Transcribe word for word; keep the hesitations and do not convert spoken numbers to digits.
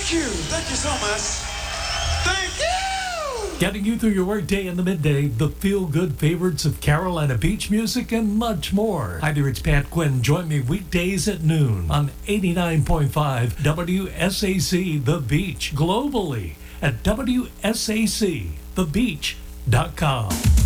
Thank you. Thank you so much. Thank you. Getting you through your workday in the midday, the feel-good favorites of Carolina beach music, and much more. Hi there, it's Pat Quinn. Join me weekdays at noon on eighty-nine point five W S A C The Beach, globally at W S A C the beach dot com.